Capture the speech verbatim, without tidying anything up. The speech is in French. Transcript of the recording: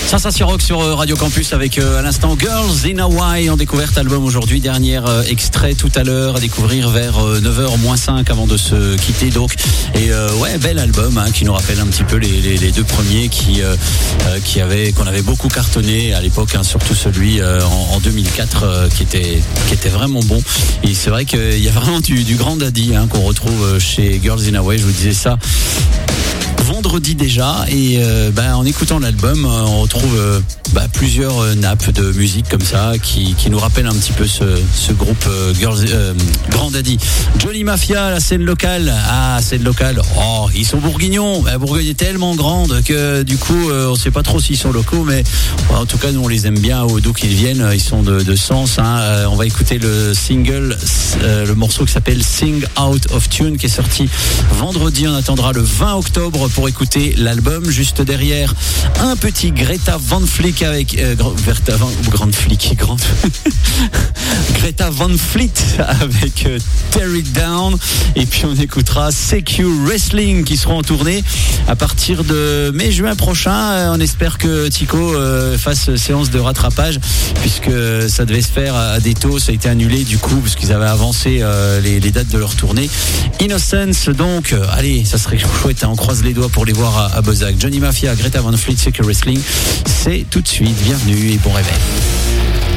Sensation Rock sur Radio Campus avec euh, à l'instant Girls in Hawaii en découverte album aujourd'hui, dernier euh, extrait tout à l'heure à découvrir vers euh, neuf heures moins cinq avant de se quitter donc. Et euh, ouais, bel album hein, qui nous rappelle un petit peu les, les, les deux premiers qui euh, euh, qui avaient qu'on avait beaucoup cartonné à l'époque, hein, surtout celui euh, en, en deux mille quatre euh, qui était qui était vraiment bon. Et c'est vrai qu'il y a vraiment du, du grand daddy hein, qu'on retrouve chez Girls in Hawaii. Je vous disais ça vendredi déjà, et euh, bah, en écoutant l'album, euh, on retrouve euh, bah, plusieurs euh, nappes de musique comme ça qui, qui nous rappellent un petit peu ce, ce groupe euh, Girls, euh, Grand Daddy. Johnny Mafia, la scène locale. Ah, scène locale. Oh, ils sont bourguignons. La Bourgogne est tellement grande que du coup, euh, on sait pas trop s'ils sont locaux, mais ouais, en tout cas, nous on les aime bien. D'où qu'ils viennent, ils sont de, de Sens. Hein. Euh, on va écouter le single, euh, le morceau qui s'appelle Sing Out of Tune, qui est sorti vendredi. On attendra le vingt octobre pour écouter l'album. Juste derrière, un petit Greta Van Fleet avec euh, Greta Van, Grande Fleet, Grande Greta Van Fleet avec euh, Tear It Down. Et puis on écoutera Secure Wrestling qui seront en tournée à partir de mai-juin prochain. Euh, on espère que Tico euh, fasse séance de rattrapage puisque ça devait se faire à Déto. Ça a été annulé du coup parce qu'ils avaient avancé euh, les, les dates de leur tournée. Innocence donc, euh, allez, ça serait chouette, hein, on croise les doigts pour les voir à, à Bezac. Johnny Mafia, Greta Van Fleet, Secure Wrestling, c'est tout de suite. Bienvenue et bon réveil.